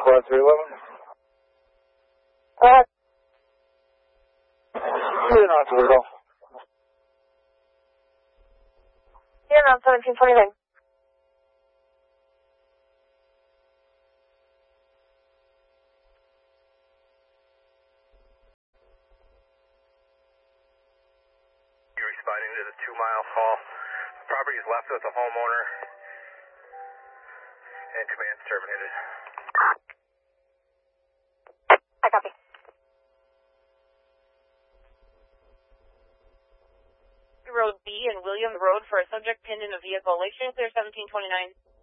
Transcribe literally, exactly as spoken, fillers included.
Quad three eleven. Uh, You're not Toledo. you're on seventeen twenty-nine. You're responding to the two-mile call. Property is left with the homeowner, and command's terminated. I copy. Road B and Williams Road for a subject pinned in a vehicle. Lake St. Clair seventeen twenty-nine.